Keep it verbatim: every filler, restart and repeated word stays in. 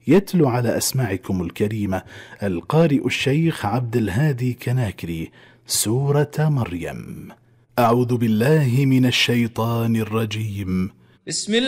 يتلو على أسماعكم الكريمة القارئ الشيخ عبد الهادي كناكري سورة مريم. أعوذ بالله من الشيطان الرجيم. بسم الله